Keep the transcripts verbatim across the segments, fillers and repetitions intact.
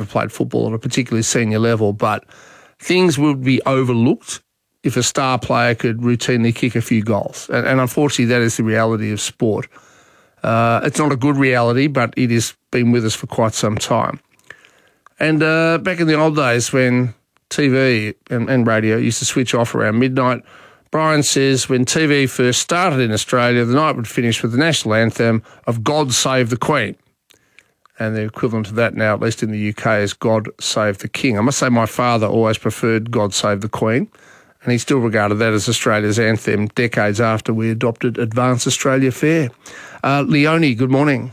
played football at a particularly senior level, but things would be overlooked if a star player could routinely kick a few goals. And, and unfortunately, that is the reality of sport. Uh, it's not a good reality, but it has been with us for quite some time. And uh, back in the old days when T V and, and radio used to switch off around midnight, Brian says when T V first started in Australia, the night would finish with the national anthem of God Save the Queen. And the equivalent to that now, at least in the U K, is God Save the King. I must say my father always preferred God Save the Queen, and he still regarded that as Australia's anthem decades after we adopted Advance Australia Fair. Uh, Leonie, good morning.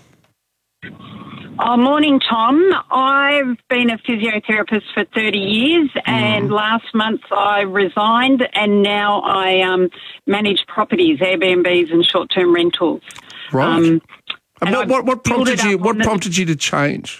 Oh, morning, Tom. I've been a physiotherapist for thirty years, and mm. last month I resigned, and now I um, manage properties, Airbnbs and short-term rentals. Right. Um, and what, what, what prompted you? What the, prompted you to change?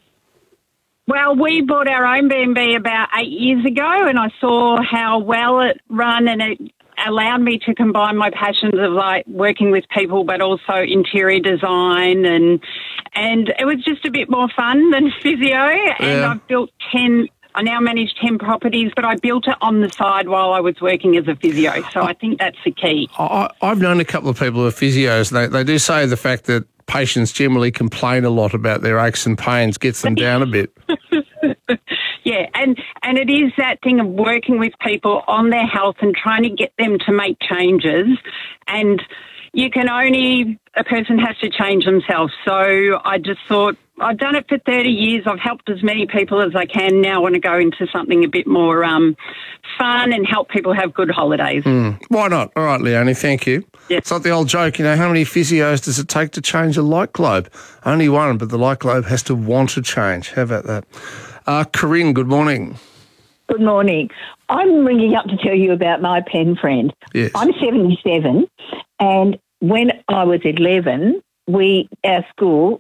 Well, we bought our own B and B about eight years ago, and I saw how well it ran, and it allowed me to combine my passions of like working with people, but also interior design, and and it was just a bit more fun than physio. Yeah. And I've built ten. I now manage ten properties, but I built it on the side while I was working as a physio. So I think that's the key. I, I've known a couple of people who are physios. They they do say the fact that patients generally complain a lot about their aches and pains gets them down a bit. Yeah, and, and it is that thing of working with people on their health and trying to get them to make changes. And you can only, a person has to change themselves. So I just thought, I've done it for thirty years. I've helped as many people as I can. Now I want to go into something a bit more um, fun and help people have good holidays. Mm. Why not? All right, Leonie, thank you. Yeah. It's like the old joke, you know, how many physios does it take to change a light globe? Only one, but the light globe has to want to change. How about that? Uh, Corinne, good morning. Good morning. I'm ringing up to tell you about my pen friend. Yes. I'm seventy-seven, and when I was eleven, we, our school,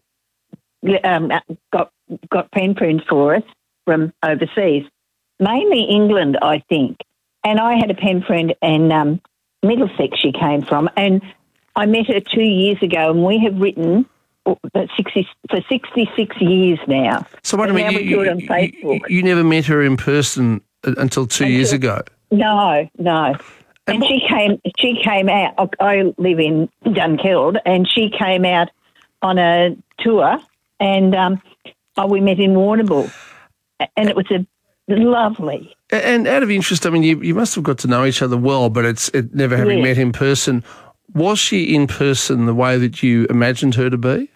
um, got got pen friends for us from overseas, mainly England, I think. And I had a pen friend in um, Middlesex she came from, and I met her two years ago, and we have written for sixty for sixty-six years now. So what do you mean? Now You, we do it on you, Facebook. you never met her in person until two Until, years ago? No, no. And, and she came. She came out. I live in Dunkeld, and she came out on a tour, and um, oh, we met in Warrnambool, and it was a lovely. And out of interest, I mean, you, you must have got to know each other well, but it's it, never having Yeah. met in person. Was she in person the way that you imagined her to be?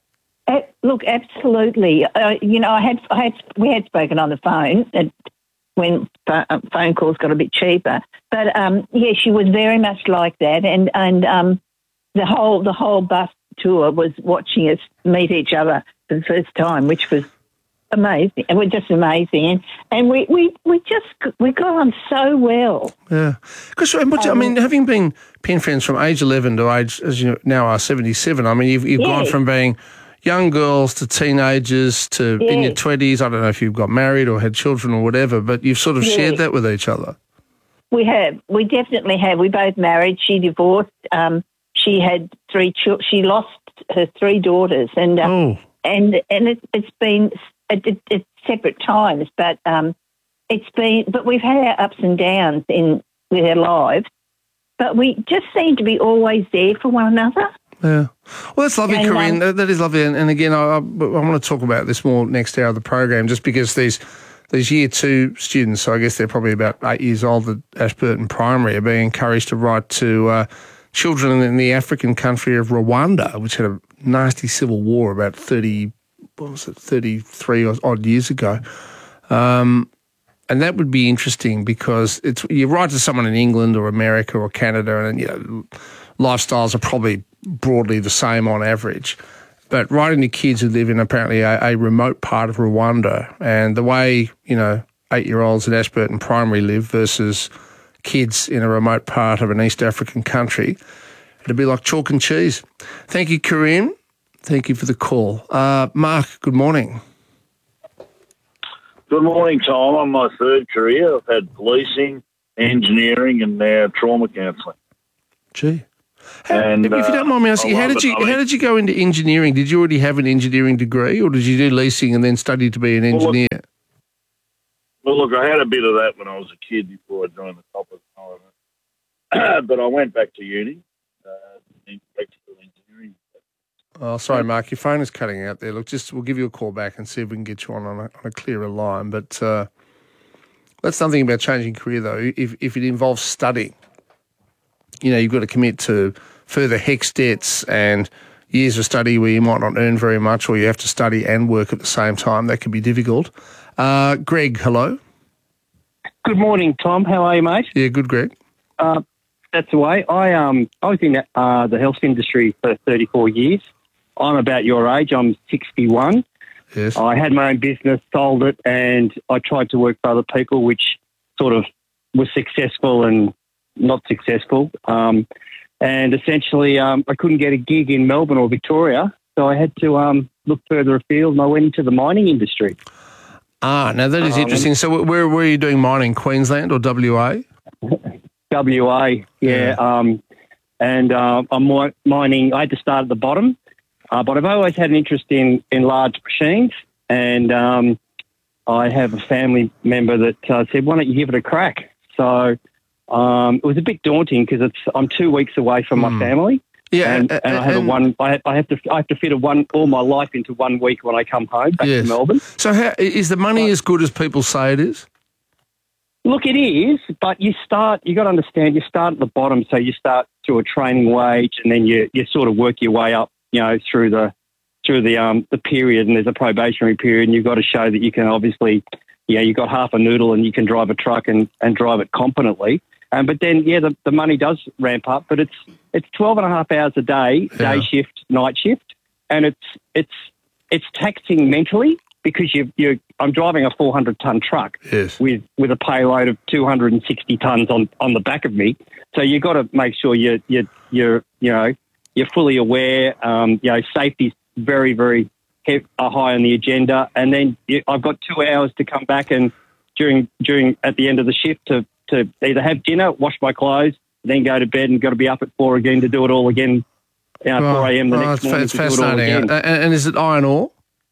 Uh, look, absolutely. Uh, you know, I had, I had, we had spoken on the phone and when ph- phone calls got a bit cheaper. But um, yeah, she was very much like that, and and um, the whole the whole bus tour was watching us meet each other for the first time, which was amazing. And we're just amazing, and and we we, we just we got on so well. Yeah, because um, I mean, having been pen friends from age eleven to age as you now are seventy-seven, I mean, you've you've yeah. gone from being young girls to teenagers to yeah. in your twenties. I don't know if you've got married or had children or whatever, but you've sort of yeah. shared that with each other. We have. We definitely have. We both married. She divorced. Um, she had three children. She lost her three daughters, and uh, oh. and and it, it's been at, at separate times, but um, it's been. But we've had our ups and downs in with our lives, but we just seem to be always there for one another. Yeah. Well, that's lovely, and, Corinne. um, that, that is lovely. And, and again, I, I, I want to talk about this more next hour of the program, just because these these year two students, so I guess they're probably about eight years old at Ashburton Primary, are being encouraged to write to uh, children in the African country of Rwanda, which had a nasty civil war about thirty, what was it, thirty-three odd years ago. Um, and that would be interesting because it's you write to someone in England or America or Canada, and you know, lifestyles are probably broadly the same on average. But writing to kids who live in apparently a, a remote part of Rwanda, and the way, you know, eight-year-olds at Ashburton Primary live versus kids in a remote part of an East African country, it'd be like chalk and cheese. Thank you, Corinne. Thank you for the call. Uh, Mark, good morning. Good morning, Tom. I'm my third career. I've had policing, engineering, and now trauma counselling. Gee. How, And, if you don't mind me asking, uh, how did you I mean, how did you go into engineering? Did you already have an engineering degree, or did you do leasing and then study to be an engineer? look, I had a bit of that when I was a kid before I joined the Coppers. But I went back to uni, uh, electrical engineering. Oh, sorry, Mark, your phone is cutting out there. Look, just we'll give you a call back and see if we can get you on on a, on a clearer line. But uh, that's something about changing career, though. If if it involves studying, you know, you've got to commit to further HECS debts and years of study where you might not earn very much, or you have to study and work at the same time. That can be difficult. Uh, Greg, hello. Good morning, Tom. How are you, mate? Yeah, good, Greg. Uh, that's the way. I um I was in uh, the health industry for thirty-four years. I'm about your age. I'm sixty-one. Yes. I had my own business, sold it, and I tried to work for other people, which sort of was successful and not successful. Um, and essentially, um, I couldn't get a gig in Melbourne or Victoria, so I had to um, look further afield, and I went into the mining industry. Ah, now that is Um, interesting. So where where are you doing mining, Queensland or W A? W A, yeah. Um, and uh, I'm mi- mining. I had to start at the bottom, uh, but I've always had an interest in, in large machines. And um, I have a family member that uh, said, "Why don't you give it a crack?" So um, it was a bit daunting because it's I'm two weeks away from my family. Yeah, and, uh, and I have and- a one. I have, I have to. I have to fit a one all my life into one week when I come home back Yes. to Melbourne. So how, is the money as good as people say it is? Look, it is, but you start. You got to understand. You start at the bottom, so you start through a training wage, and then you you sort of work your way up. You know, through the through the um the period, and there's a probationary period, and you've got to show that you can obviously, yeah, you got half a noodle, and you can drive a truck and, and drive it competently. Um, but then, yeah, the, the money does ramp up, but it's it's twelve and a half hours a day, Yeah. day shift, night shift, and it's it's it's taxing mentally because you you I'm driving a four hundred ton truck Yes. with with a payload of two hundred sixty tons on, on the back of me, so you got to make sure you you you're you know you're fully aware. Um, you know, safety's very very hev- uh, high on the agenda, and then you, I've got two hours to come back and during during at the end of the shift to. to either have dinner, wash my clothes, then go to bed, and got to be up at four again to do it all again, you know, four a.m. the Oh, next it's, morning it's to do it all fascinating. again. Uh, And, and is it iron ore?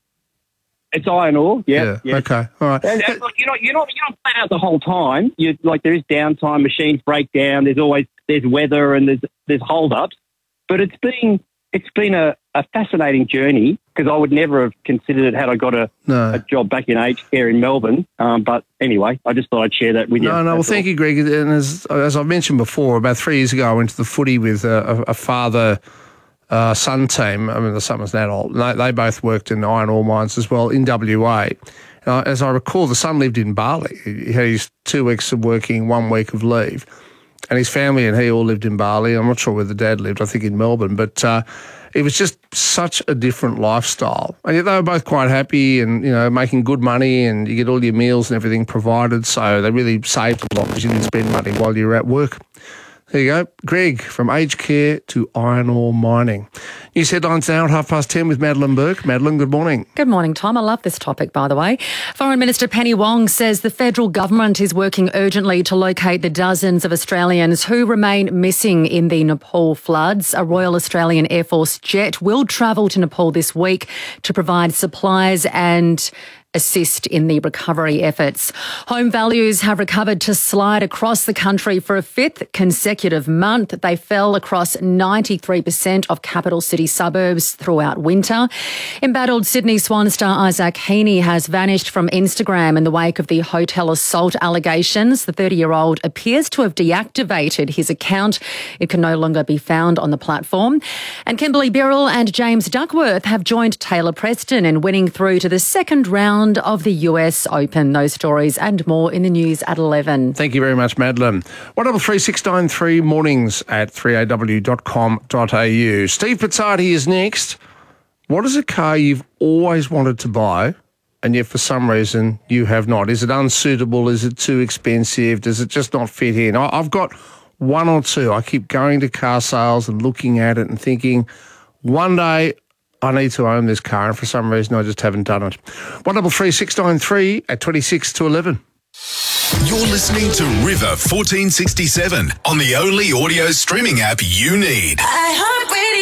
It's iron ore, yeah. yeah. Okay. All right. And, and look, you're not, you're not, you're not flat out the whole time. You like there is downtime, machines break down. There's always there's weather and there's there's hold-ups, but it's been it's been a, a fascinating journey because I would never have considered it had I got a, No. a job back in aged care in Melbourne. Um, but anyway, I just thought I'd share that with you. No, no. Well, That's thank all. you, Greg. And as as I've mentioned before, about three years ago, I went to the footy with a, a, a father uh, son team. I mean, the son was an adult. They, they both worked in iron ore mines as well in W A. Uh, as I recall, the son lived in Bali. He had his two weeks of working, one week of leave. And his family and he all lived in Bali. I'm not sure where the dad lived, I think in Melbourne. But uh, it was just such a different lifestyle. And yet they were both quite happy and, you know, making good money and you get all your meals and everything provided. So they really saved a lot because you didn't spend money while you were at work. There you go. Greg, from aged care to iron ore mining. News headlines now at half past ten with Madeline Burke. Madeline, good morning. Good morning, Tom. I love this topic, by the way. Foreign Minister Penny Wong says the federal government is working urgently to locate the dozens of Australians who remain missing in the Nepal floods. A Royal Australian Air Force jet will travel to Nepal this week to provide supplies and assist in the recovery efforts. Home values have recovered to slide across the country for a fifth consecutive month. They fell across ninety-three percent of capital city suburbs throughout winter. Embattled Sydney Swan star Isaac Heaney has vanished from Instagram in the wake of the hotel assault allegations. The thirty-year-old appears to have deactivated his account. It can no longer be found on the platform. And Kimberly Birrell and James Duckworth have joined Taylor Preston in winning through to the second round of the U S Open. Those stories and more in the news at eleven. Thank you very much, Madeline. one double three six nine three mornings at three a w dot com dot a u. Steve Pizzardi is next. What is a car you've always wanted to buy and yet for some reason you have not? Is it unsuitable? Is it too expensive? Does it just not fit in? I- I've got one or two. I keep going to car sales and looking at it and thinking, one day I need to own this car, and for some reason I just haven't done it. one double three six nine three at twenty-six to eleven. You're listening to River fourteen sixty-seven on the only audio streaming app you need. iHeartRadio.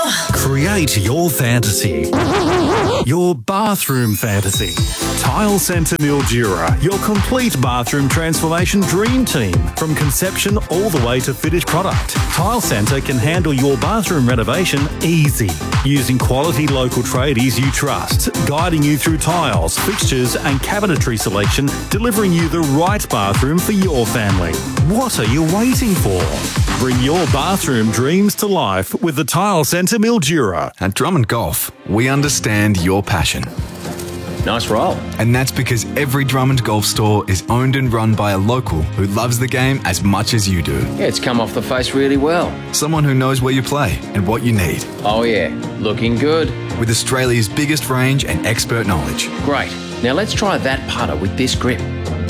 Create your fantasy. Your bathroom fantasy. Tile Centre Mildura, your complete bathroom transformation dream team. From conception all the way to finished product. Tile Centre can handle your bathroom renovation easy. Using quality local tradies you trust. Guiding you through tiles, fixtures and cabinetry selection. Delivering you the right bathroom for your family. What are you waiting for? Bring your bathroom dreams to life with the Tile Centre Mildura. At Drummond Golf, we understand your passion. Nice roll. And that's because every Drummond Golf store is owned and run by a local who loves the game as much as you do. Yeah, it's come off the face really well. Someone who knows where you play and what you need. Oh yeah, looking good. With Australia's biggest range and expert knowledge. Great. Now let's try that putter with this grip.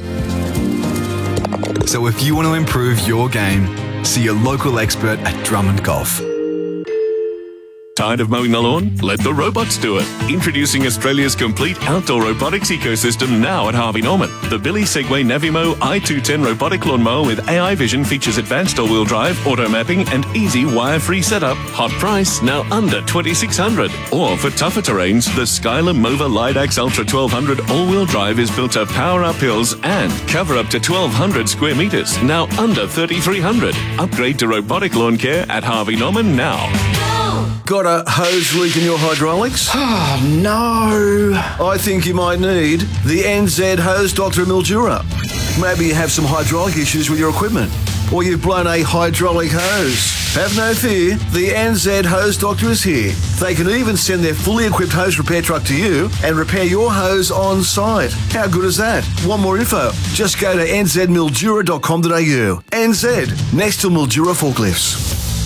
So if you want to improve your game, see your local expert at Drummond Golf. Tired of mowing the lawn? Let the robots do it. Introducing Australia's complete outdoor robotics ecosystem now at Harvey Norman. The Billy Segway Navimo i two ten robotic lawnmower with A I vision features advanced all-wheel drive, auto mapping and easy wire-free setup. Hot price, now under twenty-six hundred dollars. Or for tougher terrains, the Skyler Mova Lidax Ultra twelve hundred all-wheel drive is built to power up hills and cover up to twelve hundred square metres, now under thirty-three hundred dollars. Upgrade to robotic lawn care at Harvey Norman now. Got a hose leak in your hydraulics? Oh, no. I think you might need the N Z Hose Doctor Mildura. Maybe you have some hydraulic issues with your equipment, or you've blown a hydraulic hose. Have no fear, the N Z Hose Doctor is here. They can even send their fully equipped hose repair truck to you and repair your hose on site. How good is that? Want more info? Just go to n z mildura dot com dot a u. N Z, next to Mildura Forklifts.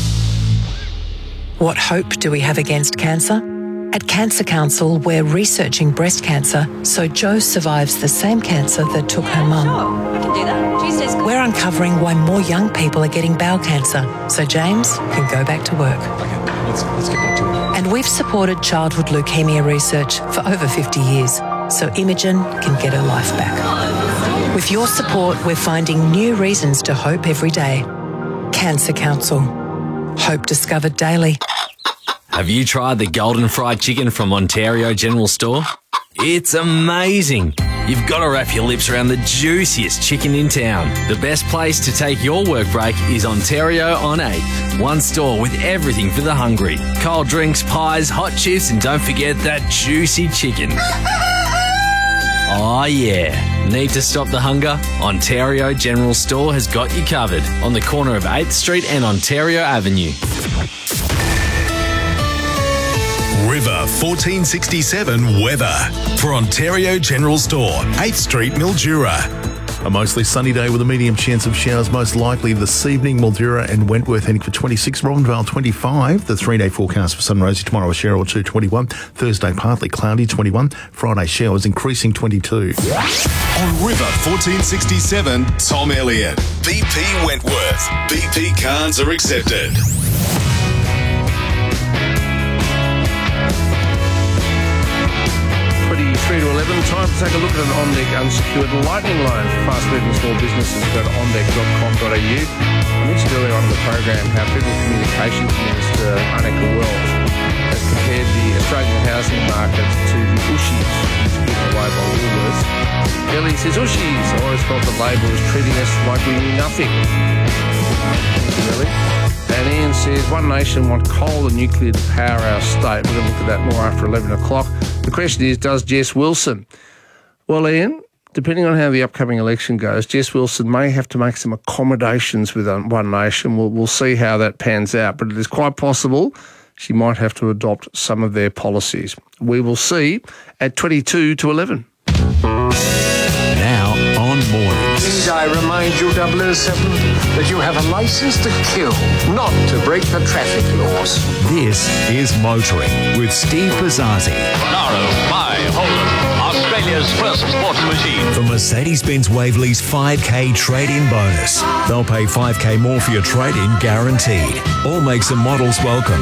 What hope do we have against cancer? At Cancer Council, we're researching breast cancer so Jo survives the same cancer that took her mum. Sure, we can do that. Tuesday's good. We're uncovering why more young people are getting bowel cancer so James can go back to work. Okay, let's, let's get back to it. And we've supported childhood leukemia research for over fifty years so Imogen can get her life back. With your support, we're finding new reasons to hope every day. Cancer Council. Hope discovered daily. Have you tried the golden fried chicken from Ontario General Store? It's amazing. You've got to wrap your lips around the juiciest chicken in town. The best place to take your work break is Ontario on eighth. One store with everything for the hungry. Cold drinks, pies, hot chips, and don't forget that juicy chicken. Oh yeah. Need to stop the hunger? Ontario General Store has got you covered on the corner of eighth Street and Ontario Avenue. River fourteen sixty-seven weather for Ontario General Store, eighth Street, Mildura. A mostly sunny day with a medium chance of showers most likely this evening. Mildura and Wentworth heading for twenty-six, Robinvale twenty-five. The three-day forecast for sunrosy tomorrow, a shower or two, twenty-one. Thursday partly cloudy, twenty-one. Friday showers increasing, twenty-two. On River fourteen sixty-seven, Tom Elliott. B P Wentworth. B P cards are accepted. twenty-three to eleven, time to take a look at an on-deck unsecured lightning loan for fast-moving small businesses. Go to on deck dot com dot a u. I mentioned earlier on in the program how Federal Communications Minister Annika Wells has compared the Australian housing market to the Ushies, which are given away by Woolworths. Ellie says, Ushies, I always felt that Labor was treating us like we knew nothing. Really? And Ian says, One Nation want coal and nuclear to power our state. We're going to look at that more after eleven o'clock. The question is, does Jess Wilson? Well, Ian, depending on how the upcoming election goes, Jess Wilson may have to make some accommodations with One Nation. We'll, we'll see how that pans out, but it is quite possible she might have to adopt some of their policies. We will see at twenty-two to eleven. Now on Mornings. Please, I remind you, double oh seven, that you have a license to kill, not to break the traffic laws. This is Motoring with Steve Pizzazzi. Monaro, my Holden, Australia's first sports machine. For Mercedes-Benz Waverley's five K trade-in bonus. They'll pay five K more for your trade-in guaranteed. All makes and models welcome.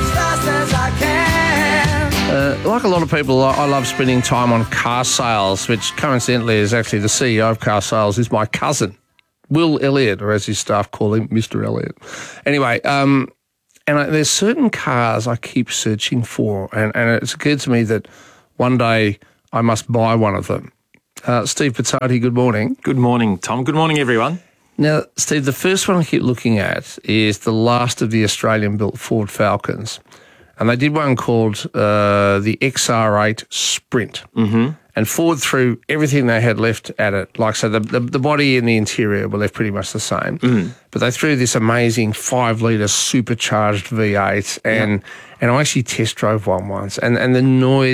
Uh, like a lot of people, I love spending time on car sales, which coincidentally is actually the C E O of car sales is my cousin, Will Elliott, or as his staff call him, Mister Elliott. Anyway, um, and I, there's certain cars I keep searching for, and, and it's occurred to me that one day I must buy one of them. Uh, Steve Pizzati, good morning. Good morning, Tom. Good morning, everyone. Now, Steve, the first one I keep looking at is the last of the Australian-built Ford Falcons. And they did one called uh, the X R eight Sprint. Mm-hmm. And Ford threw everything they had left at it. Like, so the, the, the body and the interior were left pretty much the same. Mm. But they threw this amazing five-litre supercharged V eight. And, yeah. and I actually test drove one once. And, and the noise